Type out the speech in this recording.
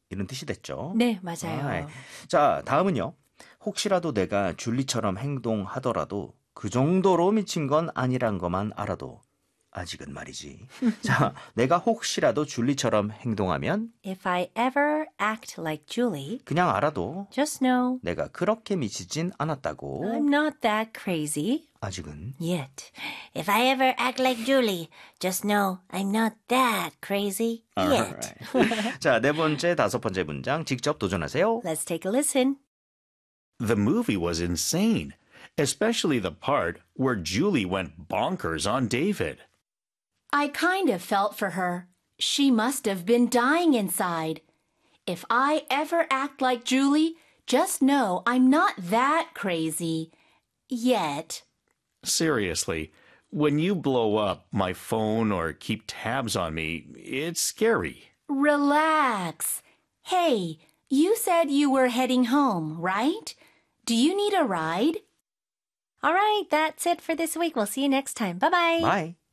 이런 뜻이 됐죠. 네, 맞아요. 아, 자, 다음은요. 혹시라도 내가 줄리처럼 행동하더라도 그 정도로 미친 건 아니란 것만 알아도 아직은 말이지. 자, 내가 혹시라도 줄리처럼 행동하면 If I ever act like Julie, 그냥 알아도 just know 내가 그렇게 미치진 않았다고. I'm not that crazy 아직은. yet. If I ever act like Julie, just know I'm not that crazy yet. Alright. 자, 네 번째, 다섯 번째 문장 직접 도전하세요. Let's take a listen. The movie was insane, especially the part where Julie went bonkers on David. I kind of felt for her. She must have been dying inside. If I ever act like Julie, just know I'm not that crazy yet. Seriously, when you blow up my phone or keep tabs on me, it's scary. Relax. Hey, you said you were heading home, right? Do you need a ride? All right, that's it for this week. We'll see you next time. Bye-bye. Bye.